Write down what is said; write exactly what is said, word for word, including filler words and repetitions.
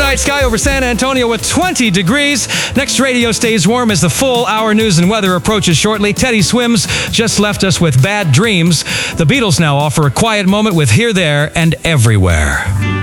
night sky over San Antonio with twenty degrees. Next radio stays warm as the full hour news and weather approaches shortly. Teddy Swims just left us with Bad Dreams. The Beatles now offer a quiet moment with Here, There, and Everywhere.